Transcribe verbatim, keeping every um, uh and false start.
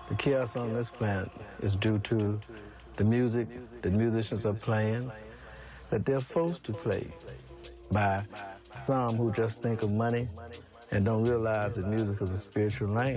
The chaos on this planet is due to the music that musicians are playing, that they're forced to play by some who just think of money and don't realize that music is a spiritual language.